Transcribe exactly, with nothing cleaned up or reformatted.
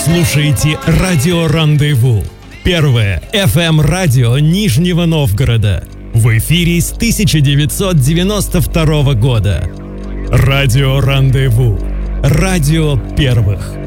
слушаете радио «Рандеву». Первое эф эм-радио Нижнего Новгорода. В эфире с тысяча девятьсот девяносто второго года. Радио «Рандеву». Радио первых.